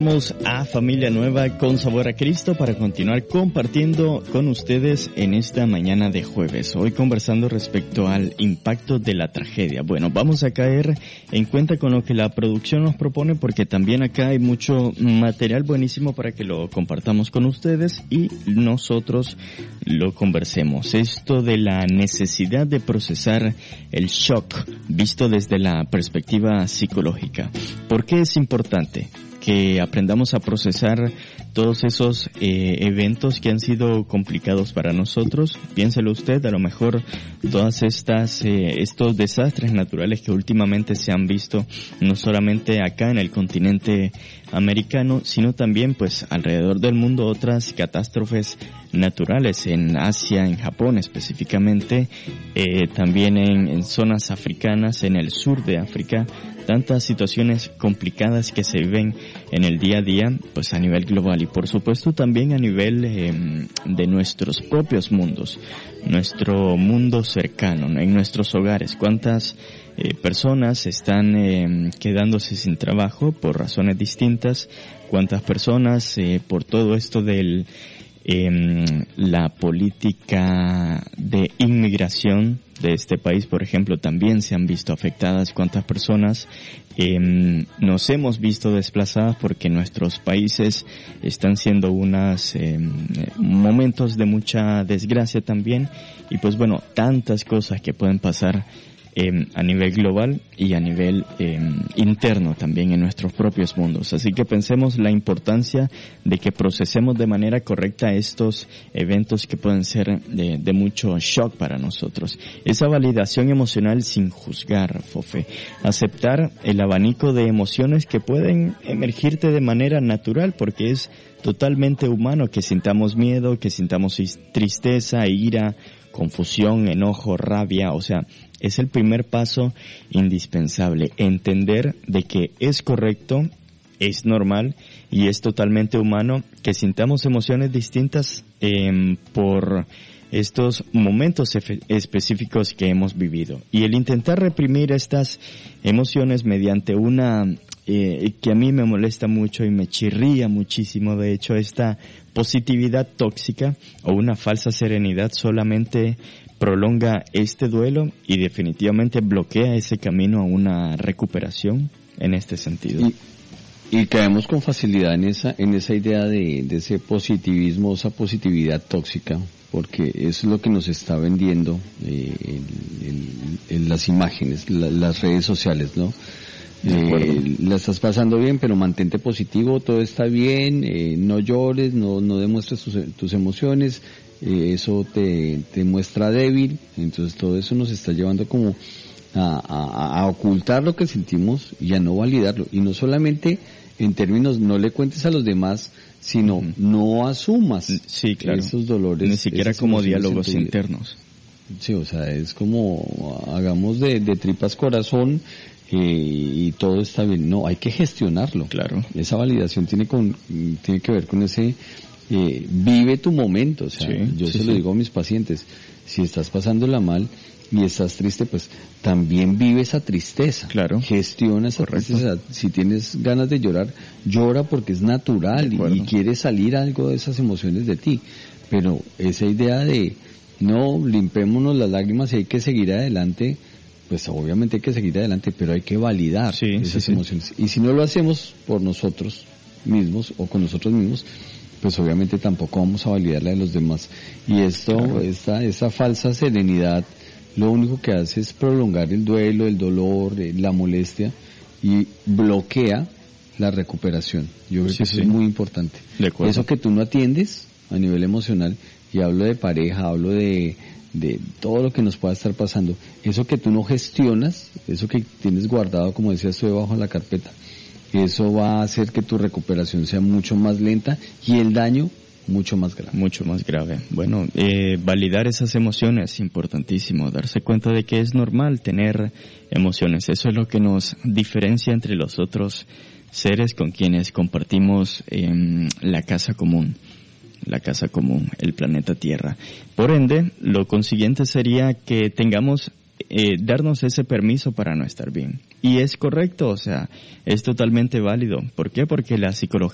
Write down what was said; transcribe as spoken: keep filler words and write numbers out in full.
Vamos a Familia Nueva con Sabor a Cristo para continuar compartiendo con ustedes en esta mañana de jueves. Hoy conversando respecto al impacto de la tragedia. Bueno, vamos a caer en cuenta con lo que la producción nos propone porque también acá hay mucho material buenísimo para que lo compartamos con ustedes y nosotros lo conversemos. Esto de la necesidad de procesar el shock visto desde la perspectiva psicológica. ¿Por qué es importante que aprendamos a procesar todos esos eh, eventos que han sido complicados para nosotros? Piénselo usted, a lo mejor todas estas eh, estos desastres naturales que últimamente se han visto no solamente acá en el continente americano, sino también pues alrededor del mundo, otras catástrofes naturales en Asia, en Japón específicamente, eh, también en, en zonas africanas, en el sur de África, tantas situaciones complicadas que se viven en el día a día, pues a nivel global y por supuesto también a nivel eh, de nuestros propios mundos, nuestro mundo cercano, en nuestros hogares. ¿Cuántas eh, personas están eh, quedándose sin trabajo por razones distintas? ¿Cuántas personas eh, por todo esto del eh, la política de inmigración de este país, por ejemplo, también se han visto afectadas? ¿Cuántas personas eh, nos hemos visto desplazadas porque nuestros países están siendo unos eh, momentos de mucha desgracia también? Y pues bueno, tantas cosas que pueden pasar Eh, a nivel global y a nivel eh, interno también en nuestros propios mundos. Así que pensemos la importancia de que procesemos de manera correcta estos eventos que pueden ser de, de mucho shock para nosotros. Esa validación emocional sin juzgar, Fofe. Aceptar el abanico de emociones que pueden emergirte de manera natural porque es totalmente humano que sintamos miedo, que sintamos tristeza, ira, confusión, enojo, rabia. O sea, es el primer paso indispensable, entender de que es correcto, es normal y es totalmente humano que sintamos emociones distintas eh, por estos momentos específicos que hemos vivido. Y el intentar reprimir estas emociones mediante una eh, que a mí me molesta mucho y me chirría muchísimo, de hecho, esta positividad tóxica o una falsa serenidad solamente prolonga este duelo y definitivamente bloquea ese camino a una recuperación en este sentido. Y, y caemos con facilidad en esa en esa idea de, de ese positivismo, esa positividad tóxica, porque eso es lo que nos está vendiendo eh, en, en, en las imágenes, la, las redes sociales, ¿no? Eh, la estás pasando bien, pero mantente positivo, todo está bien, eh, no llores, no, no demuestres tus, tus emociones, eh, eso te, te muestra débil. Entonces todo eso nos está llevando como a, a, a ocultar lo que sentimos y a no validarlo. Y no solamente en términos, no le cuentes a los demás, sino uh-huh. no asumas sí, claro. esos dolores. Ni siquiera como diálogos internos. Sí, o sea, es como hagamos de, de tripas corazón. Eh, y todo está bien. No, hay que gestionarlo. Claro. Esa validación tiene con tiene que ver con ese eh, vive tu momento. O sea, sí, yo sí, se sí. lo digo a mis pacientes. Si estás pasándola mal y estás triste, pues también vive esa tristeza. Claro. Gestiona esa Correcto. tristeza. Si tienes ganas de llorar, llora porque es natural y, y quiere salir algo de esas emociones de ti. Pero esa idea de no, limpiémonos las lágrimas y hay que seguir adelante, pues obviamente hay que seguir adelante, pero hay que validar sí, esas sí, emociones. Sí. Y si no lo hacemos por nosotros mismos o con nosotros mismos, pues obviamente tampoco vamos a validar la de los demás. Y esto, claro. esta, esta falsa serenidad, lo único que hace es prolongar el duelo, el dolor, la molestia y bloquea la recuperación. Yo creo sí, que eso sí. es muy importante. De acuerdo. Eso que tú no atiendes a nivel emocional, y hablo de pareja, hablo de de todo lo que nos pueda estar pasando, eso que tú no gestionas, eso que tienes guardado, como decías tú, debajo de la carpeta, eso va a hacer que tu recuperación sea mucho más lenta y el daño mucho más grave. Mucho más grave. Bueno, eh, validar esas emociones es importantísimo, darse cuenta de que es normal tener emociones, eso es lo que nos diferencia entre los otros seres con quienes compartimos eh, la casa común. la casa común, el planeta Tierra. Por ende, lo consiguiente sería que tengamos, eh, darnos ese permiso para no estar bien. Y es correcto, o sea, es totalmente válido. ¿Por qué? Porque la psicología